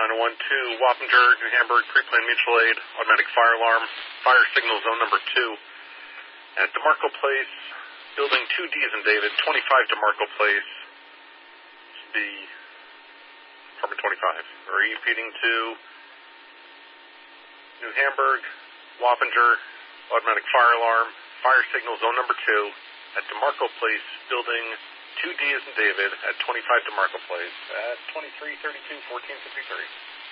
912, Wappinger, New Hamburg, pre-planned mutual aid, automatic fire alarm, fire signal zone number 2 at DeMarco Place, building 2D as in David, 25 DeMarco Place, the apartment 25. Repeating to New Hamburg, Wappinger, automatic fire alarm, fire signal zone number 2 at DeMarco Place, building 2D as in David at 25 DeMarco Place at 2332 1453.